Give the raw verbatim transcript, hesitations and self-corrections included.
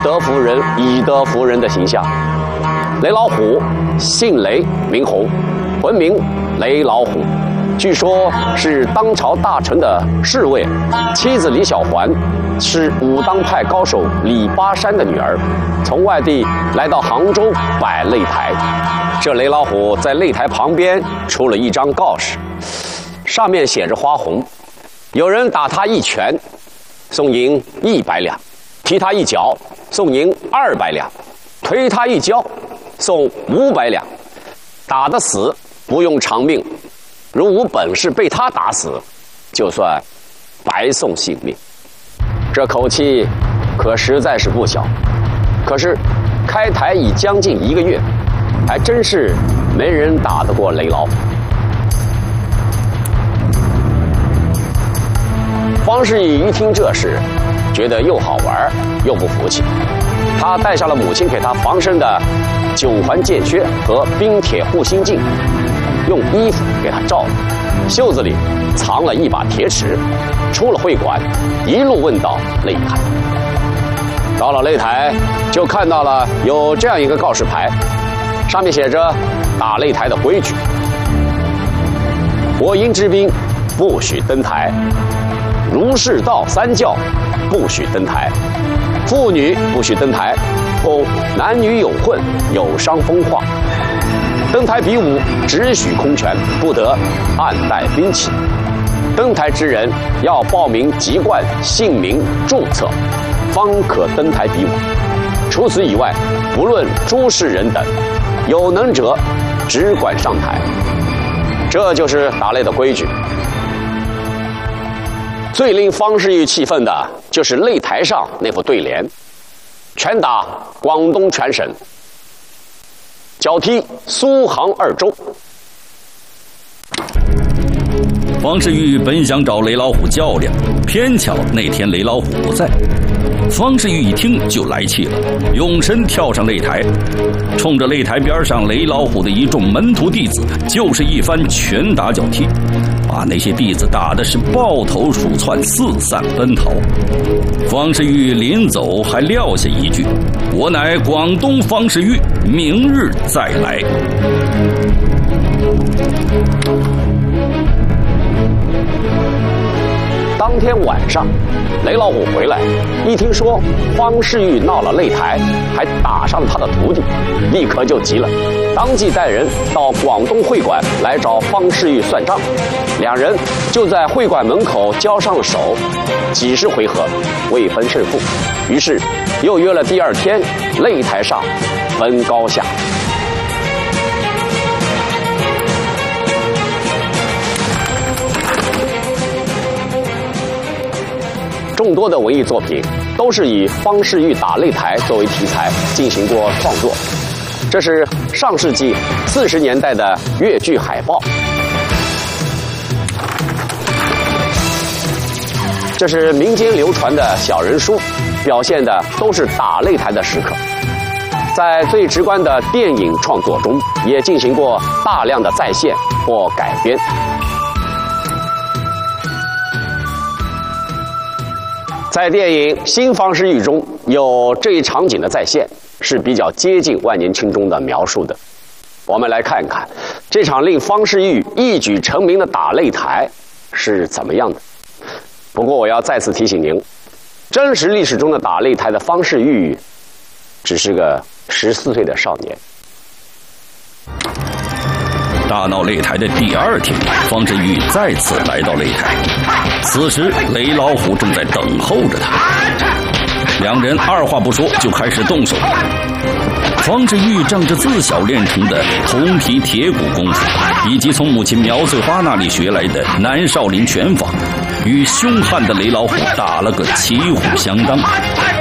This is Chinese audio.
德服人以德服人的形象。雷老虎姓雷名洪，本名雷老虎，据说是当朝大臣的侍卫，妻子李小环是武当派高手李巴山的女儿，从外地来到杭州摆擂台。这雷老虎在擂台旁边出了一张告示，上面写着花红，有人打他一拳，送银一百两；踢他一脚，送银二百两；推他一跤，送五百两。打得死不用偿命，如无本事被他打死，就算白送性命。这口气可实在是不小。可是开台已将近一个月，还真是没人打得过雷老虎。方世玉一听这事，觉得又好玩又不服气。他带上了母亲给他防身的九环剑靴和冰铁护心镜，用衣服给他罩着，袖子里藏了一把铁尺，出了会馆，一路问到擂台。到了擂台，就看到了有这样一个告示牌，上面写着打擂台的规矩：火营之兵不许登台，儒释道三教不许登台，妇女不许登台，供男女有混，有伤风化。登台比武只许空拳，不得暗带兵器。登台之人要报名籍贯、姓名注册，方可登台比武。除此以外，不论诸事人等，有能者只管上台。这就是打擂的规矩。最令方世玉气愤的就是擂台上那副对联：拳打广东全省，脚踢苏杭二州。 方世玉本想找雷老虎较量，偏巧那天雷老虎不在。方世玉一听就来气了，用身跳上擂台，冲着擂台边上雷老虎的一众门徒弟子就是一番拳打脚踢，把那些弟子打的是抱头鼠窜，四散奔逃。方世玉临走还撂下一句：我乃广东方世玉，明日再来。 当天晚上，雷老虎回来，一听说方世玉闹了擂台，还打伤了他的徒弟，立刻就急了，当即带人到广东会馆来找方世玉算账。两人就在会馆门口交上了手，几十回合未分胜负，于是又约了第二天擂台上分高下。众多的文艺作品都是以方世玉打擂台作为题材进行过创作。这是上世纪四十年代的粤剧海报，这是民间流传的小人书，表现的都是打擂台的时刻。在最直观的电影创作中，也进行过大量的再现或改编。在电影《新方世玉》中有这一场景的再现，是比较接近万年青中的描述的。我们来看看这场令方世玉一举成名的打擂台是怎么样的。不过我要再次提醒您，真实历史中的打擂台的方世玉只是个十四岁的少年。 大闹擂台的第二天，方世玉再次来到擂台，此时雷老虎正在等候着他，两人二话不说就开始动手。方世玉仗着自小练成的铜皮铁骨功夫，以及从母亲苗翠花那里学来的南少林拳法，与凶悍的雷老虎打了个旗鼓相当。